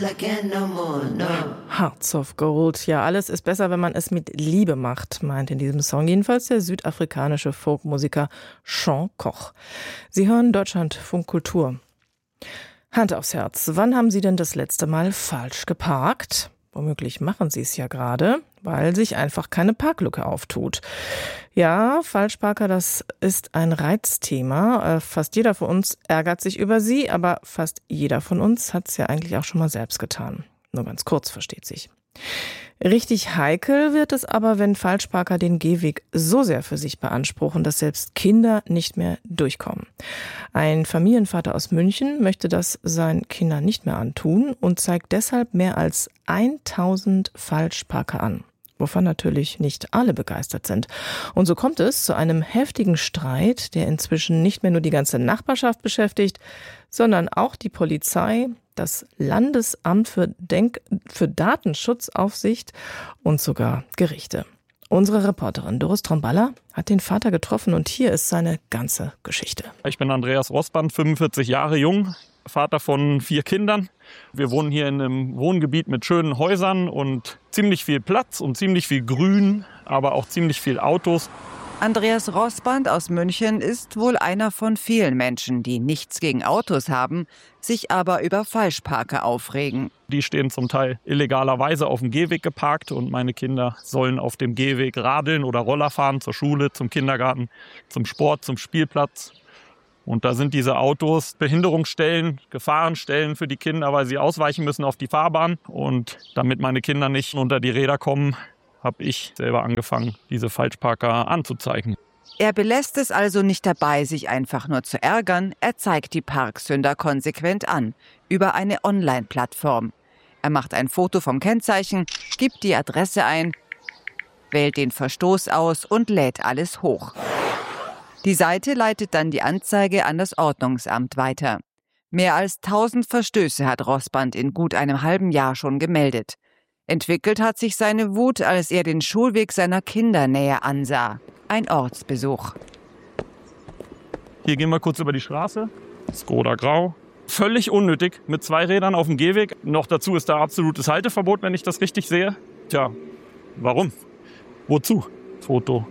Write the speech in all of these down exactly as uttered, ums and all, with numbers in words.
Hearts of Gold. Ja, alles ist besser, wenn man es mit Liebe macht, meint in diesem Song jedenfalls der südafrikanische Folkmusiker Sean Koch. Sie hören Deutschlandfunk Kultur. Hand aufs Herz, wann haben Sie denn das letzte Mal falsch geparkt? Womöglich machen Sie es ja gerade, weil sich einfach keine Parklücke auftut. Ja, Falschparker, das ist ein Reizthema. Fast jeder von uns ärgert sich über sie, aber fast jeder von uns hat es ja eigentlich auch schon mal selbst getan. Nur ganz kurz, versteht sich. Richtig heikel wird es aber, wenn Falschparker den Gehweg so sehr für sich beanspruchen, dass selbst Kinder nicht mehr durchkommen. Ein Familienvater aus München möchte das seinen Kindern nicht mehr antun und zeigt deshalb mehr als tausend Falschparker an, wovon natürlich nicht alle begeistert sind. Und so kommt es zu einem heftigen Streit, der inzwischen nicht mehr nur die ganze Nachbarschaft beschäftigt, sondern auch die Polizei, das Landesamt für, Denk- für Datenschutzaufsicht und sogar Gerichte. Unsere Reporterin Doris Tromballa hat den Vater getroffen und hier ist seine ganze Geschichte. Ich bin Andreas Rossband, fünfundvierzig Jahre jung, Vater von vier Kindern. Wir wohnen hier in einem Wohngebiet mit schönen Häusern und ziemlich viel Platz und ziemlich viel Grün, aber auch ziemlich viel Autos. Andreas Rossband aus München ist wohl einer von vielen Menschen, die nichts gegen Autos haben, sich aber über Falschparker aufregen. Die stehen zum Teil illegalerweise auf dem Gehweg geparkt und meine Kinder sollen auf dem Gehweg radeln oder Roller fahren zur Schule, zum Kindergarten, zum Sport, zum Spielplatz. Und da sind diese Autos Behinderungsstellen, Gefahrenstellen für die Kinder, weil sie ausweichen müssen auf die Fahrbahn. Und damit meine Kinder nicht unter die Räder kommen, habe ich selber angefangen, diese Falschparker anzuzeigen. Er belässt es also nicht dabei, sich einfach nur zu ärgern. Er zeigt die Parksünder konsequent an, über eine Online-Plattform. Er macht ein Foto vom Kennzeichen, gibt die Adresse ein, wählt den Verstoß aus und lädt alles hoch. Die Seite leitet dann die Anzeige an das Ordnungsamt weiter. Mehr als tausend Verstöße hat Rossband in gut einem halben Jahr schon gemeldet. Entwickelt hat sich seine Wut, als er den Schulweg seiner Kinder näher ansah. Ein Ortsbesuch. Hier gehen wir kurz über die Straße. Skoda Grau. Völlig unnötig, mit zwei Rädern auf dem Gehweg. Noch dazu ist da absolutes Halteverbot, wenn ich das richtig sehe. Tja, warum? Wozu? Foto.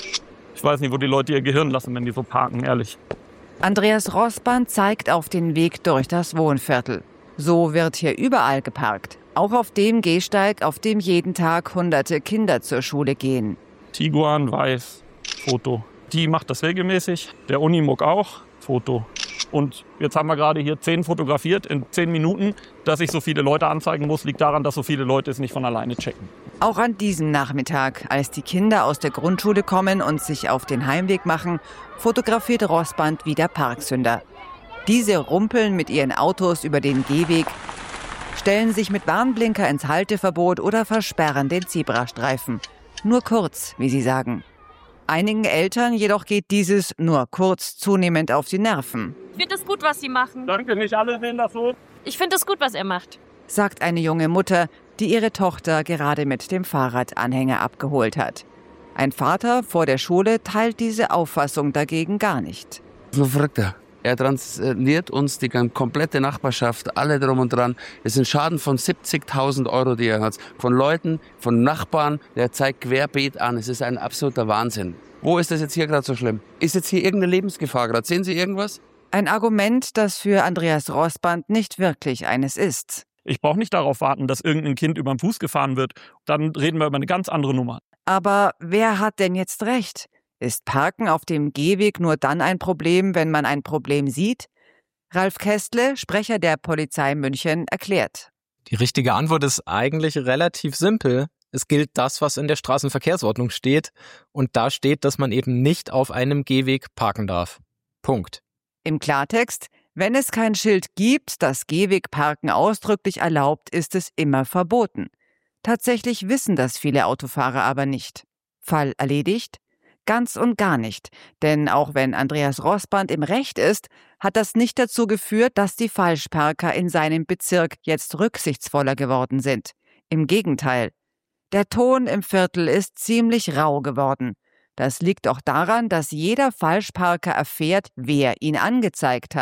Ich weiß nicht, wo die Leute ihr Gehirn lassen, wenn die so parken, ehrlich. Andreas Rossband zeigt auf den Weg durch das Wohnviertel. So wird hier überall geparkt. Auch auf dem Gehsteig, auf dem jeden Tag hunderte Kinder zur Schule gehen. Tiguan, weiß, Foto. Die macht das regelmäßig. Der Unimog auch, Foto. Und jetzt haben wir gerade hier zehn fotografiert in zehn Minuten. Dass ich so viele Leute anzeigen muss, liegt daran, dass so viele Leute es nicht von alleine checken. Auch an diesem Nachmittag, als die Kinder aus der Grundschule kommen und sich auf den Heimweg machen, fotografiert Rossband wieder Parksünder. Diese rumpeln mit ihren Autos über den Gehweg, stellen sich mit Warnblinker ins Halteverbot oder versperren den Zebrastreifen. Nur kurz, wie sie sagen. Einigen Eltern jedoch geht dieses nur kurz zunehmend auf die Nerven. Ich finde es gut, was Sie machen. Danke, nicht alle sehen das so. Ich finde es gut, was er macht, sagt eine junge Mutter, die ihre Tochter gerade mit dem Fahrradanhänger abgeholt hat. Ein Vater vor der Schule teilt diese Auffassung dagegen gar nicht. So verrückt er. Er transniert uns die komplette Nachbarschaft, alle drum und dran. Es sind Schaden von siebzigtausend Euro, die er hat. Von Leuten, von Nachbarn, der zeigt querbeet an. Es ist ein absoluter Wahnsinn. Wo ist das jetzt hier gerade so schlimm? Ist jetzt hier irgendeine Lebensgefahr gerade? Sehen Sie irgendwas? Ein Argument, das für Andreas Rossband nicht wirklich eines ist. Ich brauche nicht darauf warten, dass irgendein Kind über den Fuß gefahren wird. Dann reden wir über eine ganz andere Nummer. Aber wer hat denn jetzt recht? Ist Parken auf dem Gehweg nur dann ein Problem, wenn man ein Problem sieht? Ralf Kästle, Sprecher der Polizei München, erklärt. Die richtige Antwort ist eigentlich relativ simpel. Es gilt das, was in der Straßenverkehrsordnung steht. Und da steht, dass man eben nicht auf einem Gehweg parken darf. Punkt. Im Klartext, wenn es kein Schild gibt, das Gehwegparken ausdrücklich erlaubt, ist es immer verboten. Tatsächlich wissen das viele Autofahrer aber nicht. Fall erledigt? Ganz und gar nicht. Denn auch wenn Andreas Rossband im Recht ist, hat das nicht dazu geführt, dass die Falschparker in seinem Bezirk jetzt rücksichtsvoller geworden sind. Im Gegenteil. Der Ton im Viertel ist ziemlich rau geworden. Das liegt auch daran, dass jeder Falschparker erfährt, wer ihn angezeigt hat.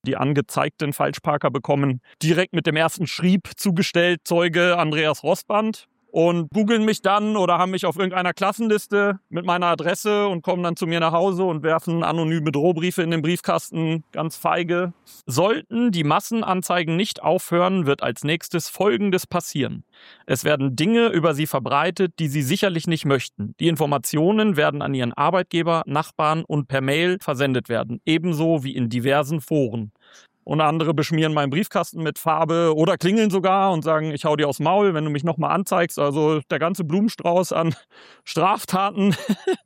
Die angezeigten Falschparker bekommen direkt mit dem ersten Schrieb zugestellt, Zeuge Andreas Rossband. Und googeln mich dann oder haben mich auf irgendeiner Klassenliste mit meiner Adresse und kommen dann zu mir nach Hause und werfen anonyme Drohbriefe in den Briefkasten, ganz feige. Sollten die Massenanzeigen nicht aufhören, wird als nächstes Folgendes passieren. Es werden Dinge über sie verbreitet, die sie sicherlich nicht möchten. Die Informationen werden an ihren Arbeitgeber, Nachbarn und per Mail versendet werden, ebenso wie in diversen Foren. Und andere beschmieren meinen Briefkasten mit Farbe oder klingeln sogar und sagen, ich hau dir aufs Maul, wenn du mich nochmal anzeigst. Also der ganze Blumenstrauß an Straftaten.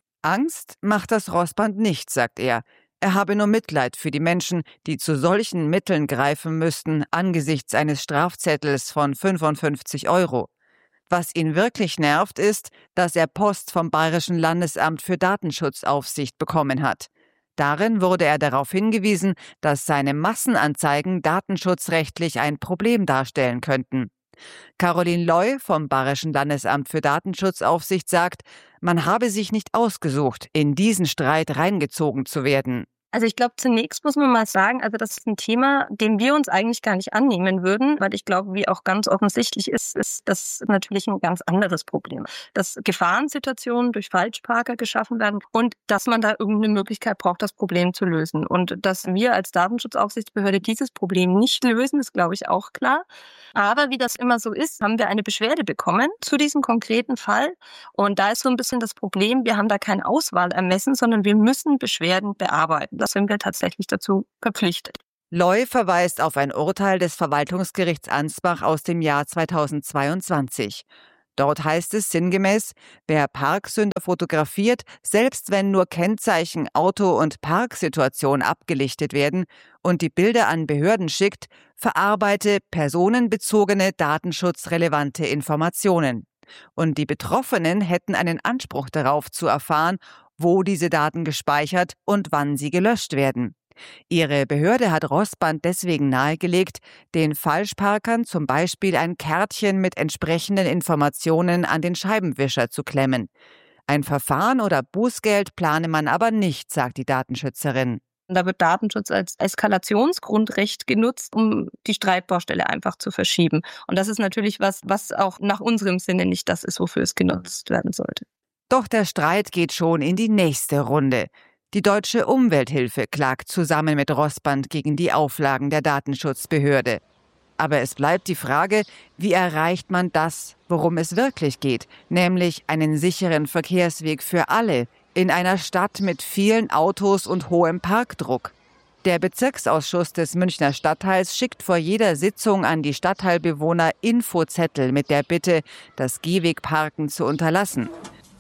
Angst macht das Rossband nicht, sagt er. Er habe nur Mitleid für die Menschen, die zu solchen Mitteln greifen müssten angesichts eines Strafzettels von fünfundfünfzig Euro. Was ihn wirklich nervt, ist, dass er Post vom Bayerischen Landesamt für Datenschutzaufsicht bekommen hat. Darin wurde er darauf hingewiesen, dass seine Massenanzeigen datenschutzrechtlich ein Problem darstellen könnten. Caroline Loy vom Bayerischen Landesamt für Datenschutzaufsicht sagt, man habe sich nicht ausgesucht, in diesen Streit reingezogen zu werden. Also ich glaube, zunächst muss man mal sagen, also das ist ein Thema, dem wir uns eigentlich gar nicht annehmen würden, weil ich glaube, wie auch ganz offensichtlich ist, ist das natürlich ein ganz anderes Problem. Dass Gefahrensituationen durch Falschparker geschaffen werden und dass man da irgendeine Möglichkeit braucht, das Problem zu lösen. Und dass wir als Datenschutzaufsichtsbehörde dieses Problem nicht lösen, ist, glaube ich, auch klar. Aber wie das immer so ist, haben wir eine Beschwerde bekommen zu diesem konkreten Fall. Und da ist so ein bisschen das Problem, wir haben da kein Auswahlermessen, sondern wir müssen Beschwerden bearbeiten. Das sind wir tatsächlich dazu verpflichtet. Loy verweist auf ein Urteil des Verwaltungsgerichts Ansbach aus dem Jahr zweitausendzweiundzwanzig. Dort heißt es sinngemäß, wer Parksünder fotografiert, selbst wenn nur Kennzeichen, Auto und Parksituation abgelichtet werden und die Bilder an Behörden schickt, verarbeite personenbezogene datenschutzrelevante Informationen. Und die Betroffenen hätten einen Anspruch darauf zu erfahren, wo diese Daten gespeichert und wann sie gelöscht werden. Ihre Behörde hat Rossband deswegen nahegelegt, den Falschparkern zum Beispiel ein Kärtchen mit entsprechenden Informationen an den Scheibenwischer zu klemmen. Ein Verfahren oder Bußgeld plane man aber nicht, sagt die Datenschützerin. Da wird Datenschutz als Eskalationsgrundrecht genutzt, um die Streitbaustelle einfach zu verschieben. Und das ist natürlich was, was auch nach unserem Sinne nicht das ist, wofür es genutzt werden sollte. Doch der Streit geht schon in die nächste Runde. Die Deutsche Umwelthilfe klagt zusammen mit Rossband gegen die Auflagen der Datenschutzbehörde. Aber es bleibt die Frage, wie erreicht man das, worum es wirklich geht, nämlich einen sicheren Verkehrsweg für alle in einer Stadt mit vielen Autos und hohem Parkdruck. Der Bezirksausschuss des Münchner Stadtteils schickt vor jeder Sitzung an die Stadtteilbewohner Infozettel mit der Bitte, das Gehwegparken zu unterlassen.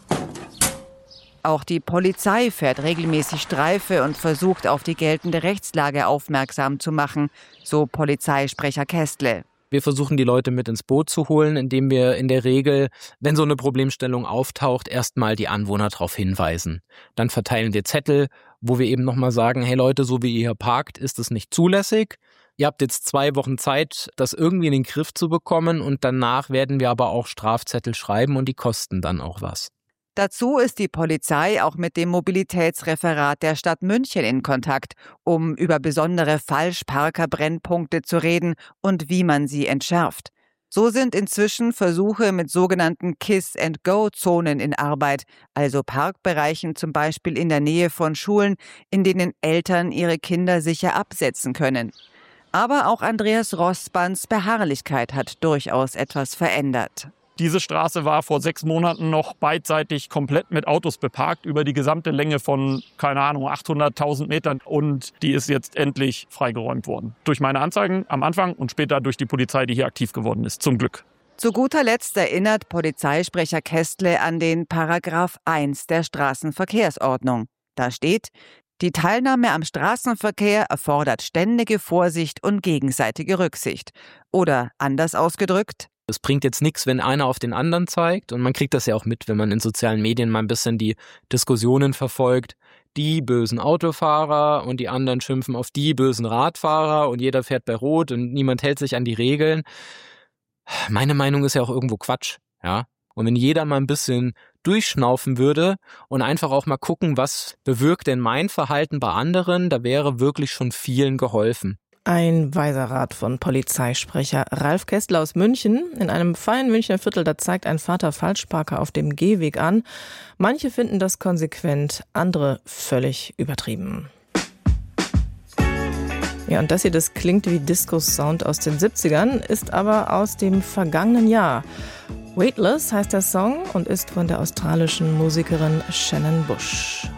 Auch die Polizei fährt regelmäßig Streife und versucht, auf die geltende Rechtslage aufmerksam zu machen, so Polizeisprecher Kästle. Wir versuchen, die Leute mit ins Boot zu holen, indem wir in der Regel, wenn so eine Problemstellung auftaucht, erstmal die Anwohner darauf hinweisen. Dann verteilen wir Zettel, wo wir eben nochmal sagen, hey Leute, so wie ihr hier parkt, ist es nicht zulässig. Ihr habt jetzt zwei Wochen Zeit, das irgendwie in den Griff zu bekommen und danach werden wir aber auch Strafzettel schreiben und die kosten dann auch was. Dazu ist die Polizei auch mit dem Mobilitätsreferat der Stadt München in Kontakt, um über besondere Falschparker-Brennpunkte zu reden und wie man sie entschärft. So sind inzwischen Versuche mit sogenannten Kiss-and-Go-Zonen in Arbeit, also Parkbereichen zum Beispiel in der Nähe von Schulen, in denen Eltern ihre Kinder sicher absetzen können. Aber auch Andreas Rossbands Beharrlichkeit hat durchaus etwas verändert. Diese Straße war vor sechs Monaten noch beidseitig komplett mit Autos beparkt, über die gesamte Länge von, keine Ahnung, achthunderttausend Metern. Und die ist jetzt endlich freigeräumt worden. Durch meine Anzeigen am Anfang und später durch die Polizei, die hier aktiv geworden ist. Zum Glück. Zu guter Letzt erinnert Polizeisprecher Kästle an den Paragraph eins der Straßenverkehrsordnung. Da steht: Die Teilnahme am Straßenverkehr erfordert ständige Vorsicht und gegenseitige Rücksicht. Oder anders ausgedrückt: Es bringt jetzt nichts, wenn einer auf den anderen zeigt, und man kriegt das ja auch mit, wenn man in sozialen Medien mal ein bisschen die Diskussionen verfolgt. Die bösen Autofahrer und die anderen schimpfen auf die bösen Radfahrer und jeder fährt bei Rot und niemand hält sich an die Regeln. Meine Meinung ist ja auch irgendwo Quatsch, ja. Und wenn jeder mal ein bisschen durchschnaufen würde und einfach auch mal gucken, was bewirkt denn mein Verhalten bei anderen, da wäre wirklich schon vielen geholfen. Ein weiser Rat von Polizeisprecher Ralf Kessler aus München. In einem feinen Münchner Viertel, da zeigt ein Vater Falschparker auf dem Gehweg an. Manche finden das konsequent, andere völlig übertrieben. Ja, und das hier, das klingt wie Disco-Sound aus den siebzigern, ist aber aus dem vergangenen Jahr. Weightless heißt der Song und ist von der australischen Musikerin Shannon Bush.